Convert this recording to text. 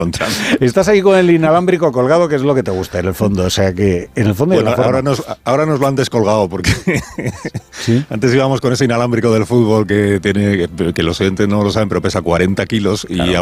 encontrando. Estás ahí con el inalámbrico colgado, que es lo que te gusta en el fondo. O sea que en el fondo... Bueno, ahora nos lo han descolgado porque ¿Sí? Antes íbamos con ese inalámbrico del fútbol que los oyentes no lo saben, pero pesa 40 kilos y